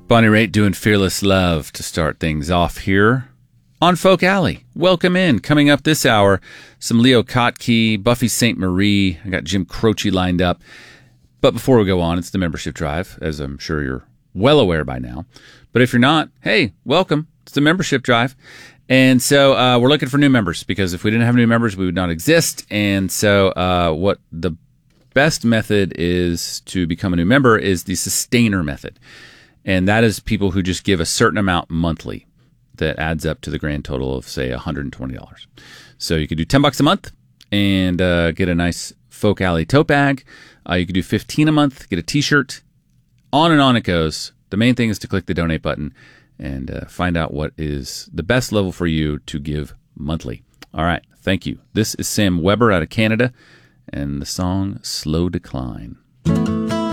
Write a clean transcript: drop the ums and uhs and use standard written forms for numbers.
Bonnie Raitt doing Fearless Love to start things off here on Folk Alley. Welcome in. Coming up this hour, some Leo Kottke, Buffy St. Marie. I got Jim Croce lined up. But before we go on, it's the membership drive, as I'm sure you're well aware by now. But if you're not, hey, welcome. It's the membership drive. And so we're looking for new members, because if we didn't have new members, we would not exist. And so what the best method is to become a new member is the sustainer method. And that is people who just give a certain amount monthly that adds up to the grand total of, say, $120. So you could do $10 a month and get a nice Folk Alley tote bag. You could do $15 a month, get a t-shirt. On and on it goes. The main thing is to click the donate button and find out what is the best level for you to give monthly. All right. Thank you. This is Sam Weber out of Canada and the song Slow Decline.